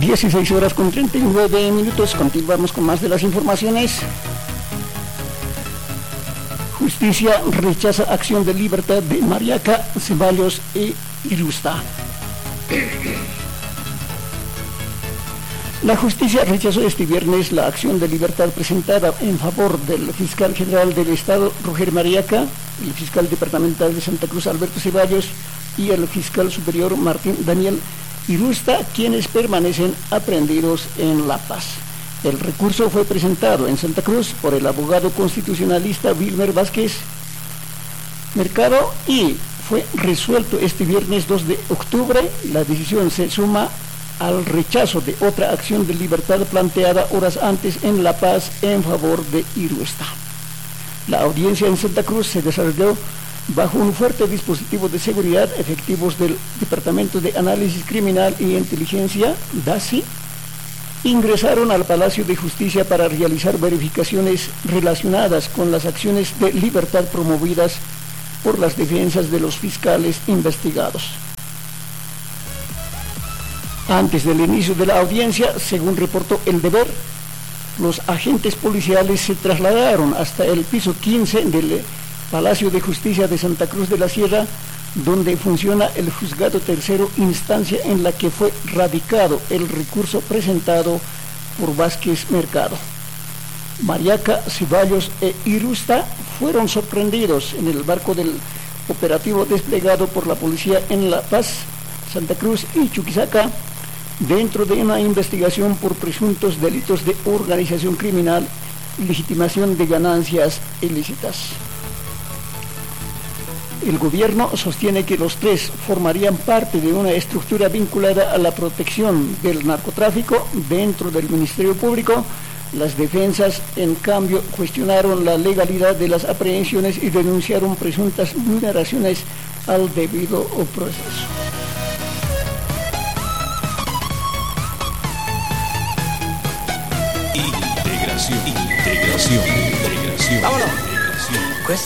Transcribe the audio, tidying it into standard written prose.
16 horas con 39 minutos. Continuamos con más de las informaciones. Justicia rechaza acción de libertad de Mariaca, Ceballos e Irusta. La justicia rechazó este viernes la acción de libertad presentada en favor del fiscal general del Estado, Roger Mariaca, el fiscal departamental de Santa Cruz, Alberto Ceballos, y el fiscal superior, Martín Daniel Irusta, quienes permanecen aprehendidos en La Paz. El recurso fue presentado en Santa Cruz por el abogado constitucionalista Wilmer Vázquez Mercado y fue resuelto este viernes 2 de octubre. La decisión se suma al rechazo de otra acción de libertad planteada horas antes en La Paz en favor de Irusta. La audiencia en Santa Cruz se desarrolló bajo un fuerte dispositivo de seguridad. Efectivos del Departamento de Análisis Criminal y Inteligencia, DACI, ingresaron al Palacio de Justicia para realizar verificaciones relacionadas con las acciones de libertad promovidas por las defensas de los fiscales investigados. Antes del inicio de la audiencia, según reportó El Deber, los agentes policiales se trasladaron hasta el piso 15 del Palacio de Justicia de Santa Cruz de la Sierra, donde funciona el juzgado tercero instancia en la que fue radicado el recurso presentado por Vázquez Mercado. Mariaca, Ceballos e Irusta fueron sorprendidos en el marco del operativo desplegado por la policía en La Paz, Santa Cruz y Chuquisaca, dentro de una investigación por presuntos delitos de organización criminal y legitimación de ganancias ilícitas. El gobierno sostiene que los tres formarían parte de una estructura vinculada a la protección del narcotráfico dentro del Ministerio Público. Las defensas, en cambio, cuestionaron la legalidad de las aprehensiones y denunciaron presuntas vulneraciones al debido proceso. Integración. Vámonos.